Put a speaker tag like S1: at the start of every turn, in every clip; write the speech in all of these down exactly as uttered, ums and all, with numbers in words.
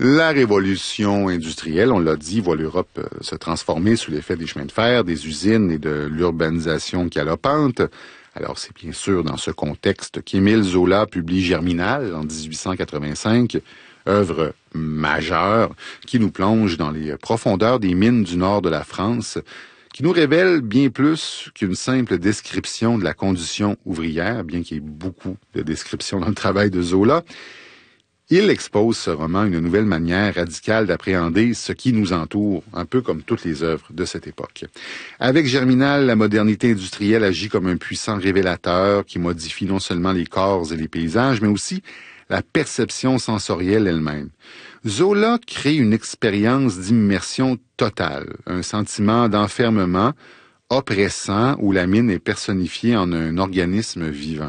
S1: La révolution industrielle, on l'a dit, voit l'Europe euh, se transformer sous l'effet des chemins de fer, des usines et de l'urbanisation galopante. Alors, c'est bien sûr dans ce contexte qu'Émile Zola publie Germinal en dix-huit cent quatre-vingt-cinq, œuvre majeure qui nous plonge dans les profondeurs des mines du nord de la France, qui nous révèle bien plus qu'une simple description de la condition ouvrière, bien qu'il y ait beaucoup de descriptions dans le travail de Zola. Il expose ce roman une nouvelle manière radicale d'appréhender ce qui nous entoure, un peu comme toutes les œuvres de cette époque. Avec Germinal, la modernité industrielle agit comme un puissant révélateur qui modifie non seulement les corps et les paysages, mais aussi la perception sensorielle elle-même. Zola crée une expérience d'immersion totale, un sentiment d'enfermement oppressant où la mine est personnifiée en un organisme vivant.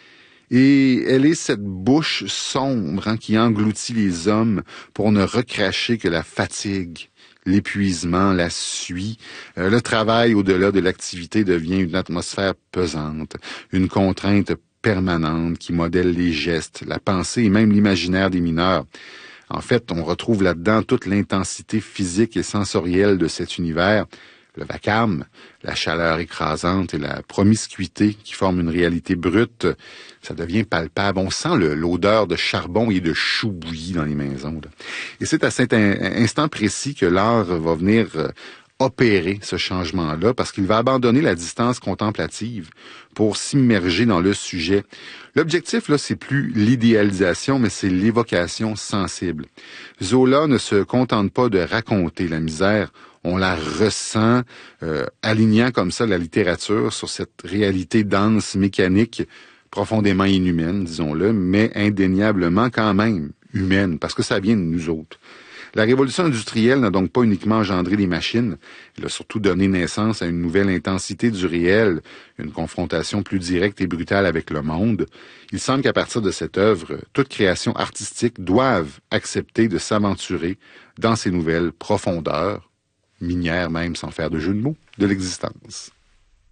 S1: Et elle est cette bouche sombre hein, qui engloutit les hommes pour ne recracher que la fatigue, l'épuisement, la suie. Euh, le travail au-delà de l'activité devient une atmosphère pesante, une contrainte permanente qui modèle les gestes, la pensée et même l'imaginaire des mineurs. En fait, on retrouve là-dedans toute l'intensité physique et sensorielle de cet univers, le vacarme, la chaleur écrasante et la promiscuité qui forment une réalité brute. Ça devient palpable. On sent le, l'odeur de charbon et de chou bouilli dans les maisons. Là. Et c'est à cet in- instant précis que l'art va venir euh, opérer ce changement-là, parce qu'il va abandonner la distance contemplative pour s'immerger dans le sujet. L'objectif, là, c'est plus l'idéalisation, mais c'est l'évocation sensible. Zola ne se contente pas de raconter la misère, on la ressent, euh, alignant comme ça la littérature sur cette réalité dense, mécanique, profondément inhumaine, disons-le, mais indéniablement quand même humaine, parce que ça vient de nous autres. La révolution industrielle n'a donc pas uniquement engendré les machines, elle a surtout donné naissance à une nouvelle intensité du réel, une confrontation plus directe et brutale avec le monde. Il semble qu'à partir de cette œuvre, toute création artistique doive accepter de s'aventurer dans ces nouvelles profondeurs, minières même sans faire de jeu de mots, de l'existence.